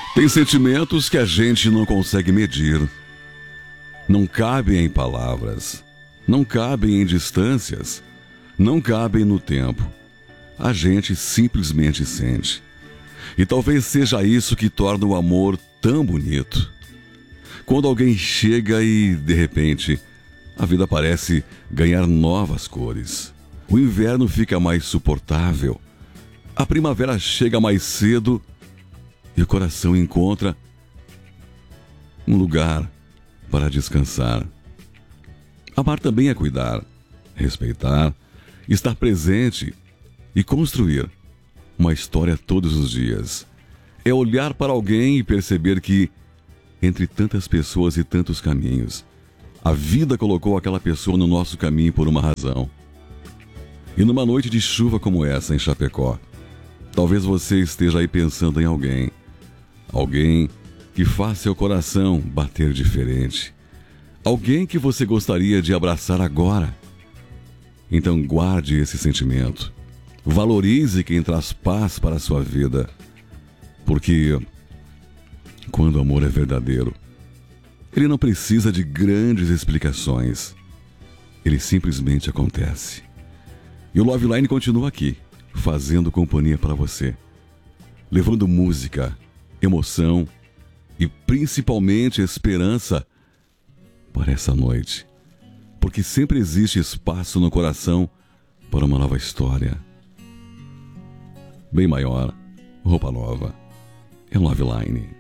Tem sentimentos que a gente não consegue medir. Não cabem em palavras. Não cabem em distâncias. Não cabem no tempo. A gente simplesmente sente. E talvez seja isso que torna o amor tão bonito. Quando alguém chega e, de repente, a vida parece ganhar novas cores. O inverno fica mais suportável. A primavera chega mais cedo e o coração encontra um lugar para descansar. Amar também é cuidar, respeitar, estar presente e construir uma história todos os dias. É olhar para alguém e perceber que, entre tantas pessoas e tantos caminhos, a vida colocou aquela pessoa no nosso caminho por uma razão. E numa noite de chuva como essa em Chapecó, talvez você esteja aí pensando em alguém. Alguém que faz seu coração bater diferente. Alguém que você gostaria de abraçar agora. Então guarde esse sentimento. Valorize quem traz paz para a sua vida. Porque quando o amor é verdadeiro, ele não precisa de grandes explicações. Ele simplesmente acontece. E o Love Line continua aqui, fazendo companhia para você, levando música, emoção e principalmente esperança para essa noite. Porque sempre existe espaço no coração para uma nova história. Bem maior, roupa nova. É Love Line.